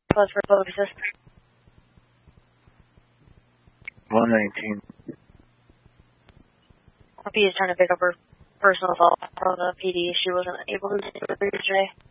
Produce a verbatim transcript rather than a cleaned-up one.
Plus for public assist. one nineteen. P is trying to pick up her personal assault from the P D. She wasn't able to do it yesterday.